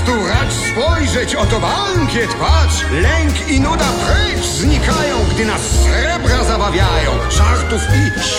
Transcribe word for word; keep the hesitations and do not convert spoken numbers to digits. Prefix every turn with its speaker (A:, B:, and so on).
A: tu racz spojrzeć, oto bankiet, patrz! Lęk i nuda precz znikają, gdy nas srebra zabawiają. Żartów i